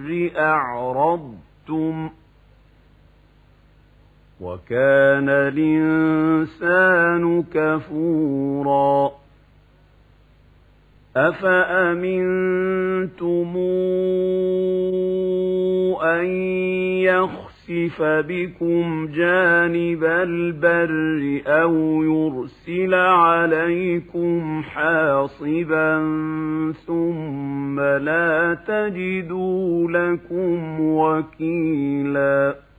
البر أعرضتم وكان الإنسان كفورا أفأمنتم أن يخسف بكم جانب البر أو يرسل عليكم حاصبا ثم لا تجدوا لكم وكيلا